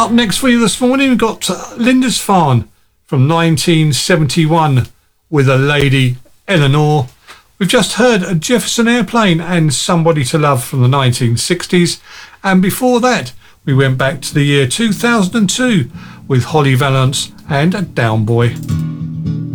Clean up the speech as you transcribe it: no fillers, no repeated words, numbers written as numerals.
Up next for you this morning, we've got Lindisfarne from 1971 with a lady, Eleanor. We've just heard a Jefferson Airplane and Somebody to Love from the 1960s. And before that, we went back to the year 2002 with Holly Valance and a Down Boy.